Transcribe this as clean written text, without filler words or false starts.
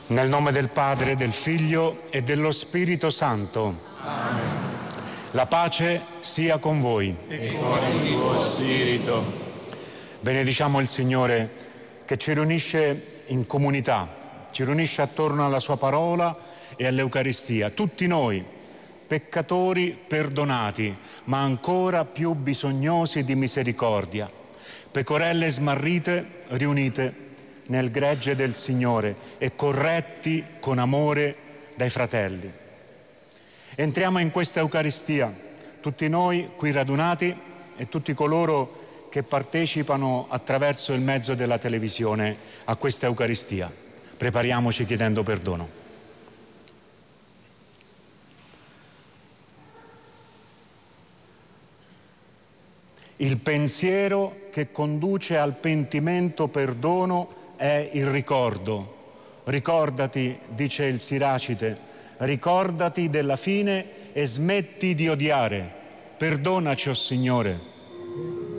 Nel nome del Padre, del Figlio e dello Spirito Santo. Amen. La pace sia con voi. E con il tuo spirito. Benediciamo il Signore che ci riunisce in comunità, ci riunisce attorno alla sua parola e all'Eucaristia. Tutti noi, peccatori perdonati, ma ancora più bisognosi di misericordia. Pecorelle smarrite, riunite nel gregge del Signore e corretti con amore dai fratelli. Entriamo in questa Eucaristia, tutti noi qui radunati e tutti coloro che partecipano attraverso il mezzo della televisione a questa Eucaristia. Prepariamoci chiedendo perdono. Il pensiero che conduce al pentimento perdono è il ricordo. Ricordati, dice il Siracide, ricordati della fine e smetti di odiare. Perdonaci, o Signore.